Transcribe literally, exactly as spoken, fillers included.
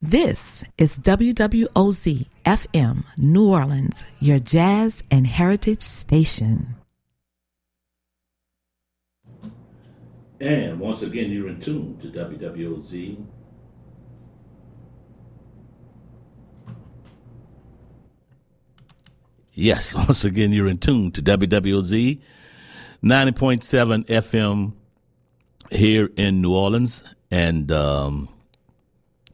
This is W W O Z F M New Orleans, your jazz and heritage station. And once again, you're in tune to W W O Z. Yes, once again, you're in tune to W W O Z, ninety point seven F M here in New Orleans. And um,